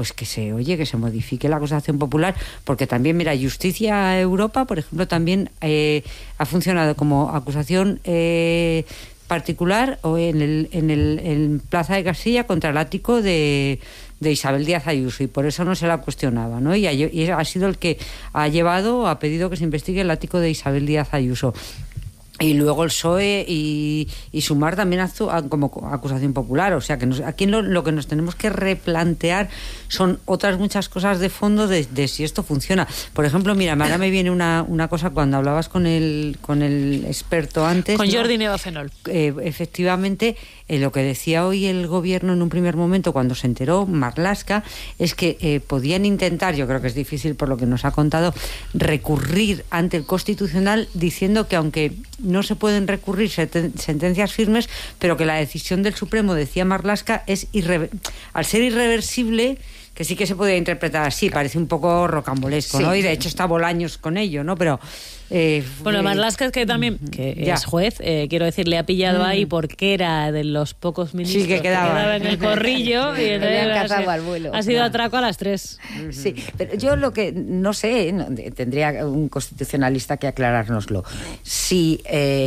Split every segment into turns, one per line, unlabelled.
pues que se modifique la acusación popular, porque también, mira, Justicia Europa, por ejemplo, también ha funcionado como acusación particular o en Plaza de Castilla contra el ático de Isabel Díaz Ayuso, y por eso no se la cuestionaba, ¿no? Y ha sido el que ha pedido que se investigue el ático de Isabel Díaz Ayuso. Y luego el PSOE y Sumar también actúan como acusación popular. O sea, que aquí lo que nos tenemos que replantear son otras muchas cosas de fondo de si esto funciona. Por ejemplo, mira, ahora me viene una cosa cuando hablabas con el experto antes.
Con Jordi Nevafenol.
Efectivamente, lo que decía hoy el gobierno en un primer momento, cuando se enteró, Marlaska, es que podían intentar, yo creo que es difícil por lo que nos ha contado, recurrir ante el Constitucional diciendo que aunque no se pueden recurrir sentencias firmes, pero que la decisión del Supremo, decía Marlaska, es al ser irreversible, que sí que se podía interpretar así, parece un poco rocambolesco, sí, ¿no? Y de hecho está Bolaños con ello, ¿no? Pero
bueno, Marlaska es que también es juez, quiero decir, le ha pillado ahí porque era de los pocos ministros
que quedaba
en el corrillo y
entonces
ha sido atraco a las 3.
Sí, pero yo lo que no sé, tendría un constitucionalista que aclarárnoslo, si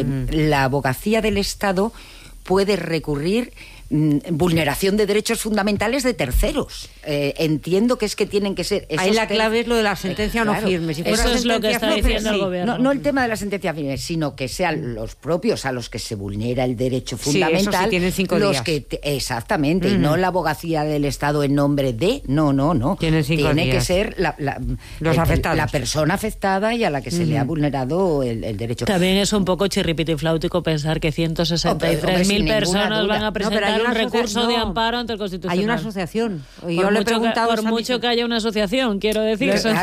la abogacía del Estado puede recurrir vulneración de derechos fundamentales de terceros. Entiendo que es que tienen que ser...
Ahí la clave es lo de la sentencia no firme. Si
eso es lo que está diciendo el gobierno.
No el tema de la sentencia firme, sino que sean los propios a los que se vulnera el derecho fundamental.
Eso sí, tienen 5 días.
Exactamente, y no la abogacía del Estado en nombre de... No.
Tienen 5 días.
Tiene que ser
los afectados.
La persona afectada y a la que se le ha vulnerado el derecho.
También es un poco chirripitifláutico pensar que 163.000 personas van a presentar un recurso de amparo ante el Constitucional.
Hay una asociación.
Por mucho que haya una asociación, quiero decir, son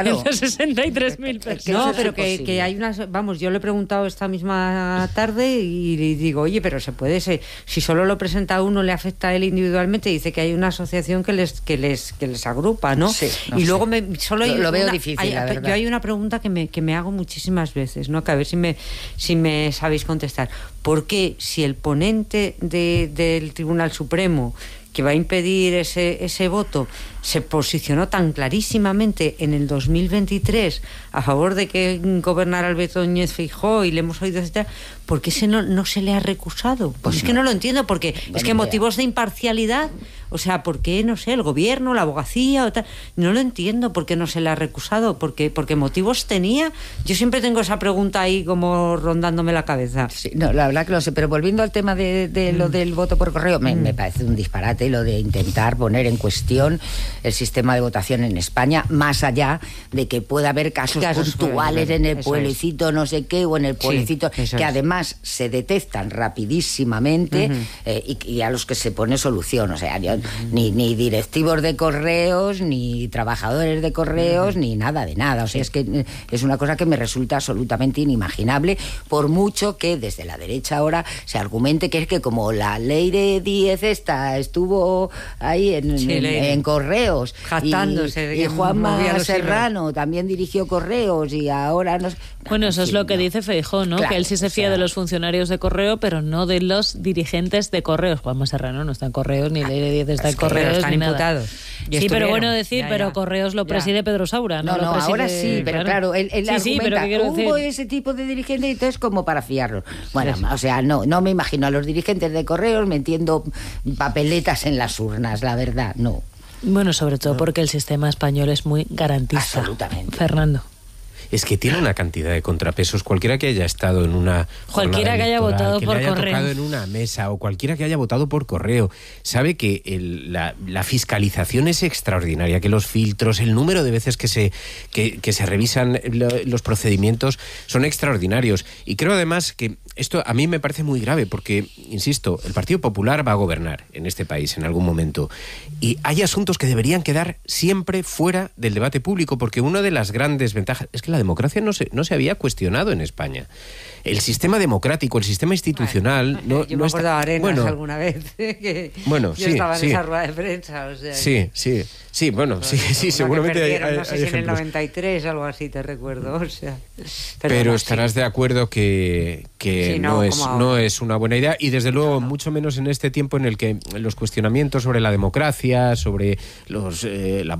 163.000 personas.
No, pero que hay una... Vamos, yo le he preguntado esta misma tarde y digo, oye, pero se puede... Si solo lo presenta uno, le afecta a él individualmente, dice que hay una asociación que les agrupa, ¿no?
Sí,
luego
lo veo difícil, la verdad.
Yo hay una pregunta que me hago muchísimas veces, ¿no? Que a ver si me sabéis contestar. ¿Por qué si el ponente del Tribunal Supremo que va a impedir ese voto se posicionó tan clarísimamente en el 2023 a favor de que gobernara Alberto Núñez Feijóo y le hemos oído, etcétera, ¿por qué no se le ha recusado? Pues es que no lo entiendo, porque es que motivos de imparcialidad, o sea, ¿por qué, no sé, el gobierno, la abogacía o tal? No lo entiendo, ¿por qué no se le ha recusado? Porque motivos tenía. Yo siempre tengo esa pregunta ahí como rondándome la cabeza.
Sí, no, la verdad que lo sé, pero volviendo al tema de lo del voto por correo, me parece un disparate lo de intentar poner en cuestión el sistema de votación en España, más allá de que pueda haber casos puntuales en el pueblecito no sé qué o en el pueblecito que además se detectan rapidísimamente y a los que se pone solución. O sea, ni directivos de correos, ni trabajadores de correos, ni nada de nada. O sea, es que es una cosa que me resulta absolutamente inimaginable, por mucho que desde la derecha ahora se argumente que es que como la ley de 10 estuvo ahí en correos,
jactándose
y Juanma Serrano también dirigió correos y ahora nos...
Bueno, eso es lo que dice Feijóo, ¿no? Claro, que él sí se fía de los funcionarios de correo, pero no de los dirigentes de correos. Juanma Serrano no está en correos, ni ley de 10 está en correos,
están
ni
imputados.
Sí, pero bueno decir, pero correos lo preside Pedro Saura.
No, ahora sí, pero claro, él argumenta, hubo ese tipo de dirigentes y entonces como para fiarlos. Bueno, o sea, no me imagino a los dirigentes de correos metiendo papeletas en las urnas, la verdad, no.
Bueno, sobre todo porque el sistema español es muy garantista.
Absolutamente.
Fernando.
Es que tiene una cantidad de contrapesos. Cualquiera que haya estado en una
cualquiera que haya votado
que
por
haya
correo,
tocado en una mesa, o cualquiera que haya votado por correo, sabe que la fiscalización es extraordinaria, que los filtros, el número de veces que se revisan los procedimientos son extraordinarios. Y creo además que esto a mí me parece muy grave porque, insisto, el Partido Popular va a gobernar en este país en algún momento y hay asuntos que deberían quedar siempre fuera del debate público, porque una de las grandes ventajas es que la democracia no se había cuestionado en España. El sistema democrático, el sistema institucional...
Yo me acuerdo de Arenas alguna vez, que yo estaba en esa rueda de prensa. O sea,
Sí,
seguramente hay
no sé si
ejemplos.
en el 93, algo así, te recuerdo. O sea,
pero estarás de acuerdo que no es una buena idea, y desde luego mucho menos en este tiempo en el que los cuestionamientos sobre la democracia, sobre la